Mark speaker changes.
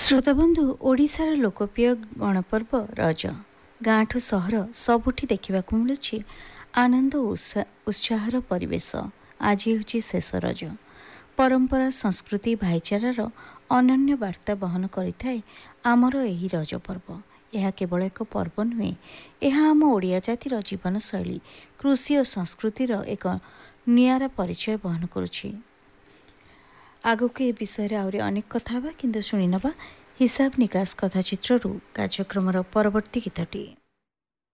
Speaker 1: श्रोताबंधु ओडिशार लोकप्रिय गणपर्व रज गाँठू सहर सबुठी देखा मिलूँ आनंद उत्साहर परिवेश। आज हूँ शेष रज। परंपरा संस्कृति भाईचारार अनन्य वार्ता बहन करिथाए आमर एही रज पर्व। यह केवल एक पर्व नुहे, यह आम ओडिया जातिर जीवनशैली कृषि और संस्कृतिर एक नियारा परिचय बहन करुछि। आगक ए विषय आहरी अनेक कथा किंतु शुणी नवा हिसाब निकास कथाचित्रु कार्यक्रमर परवर्ती गीतटी।